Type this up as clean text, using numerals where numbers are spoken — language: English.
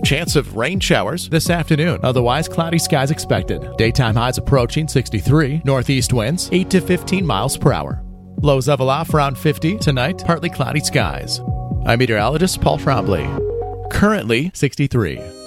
Chance of rain showers this afternoon. Otherwise, cloudy skies expected. Daytime highs approaching 63. Northeast winds 8 to 15 miles per hour. Lows level off around 50 tonight. Partly cloudy skies. I'm meteorologist Paul Frombley. Currently 63.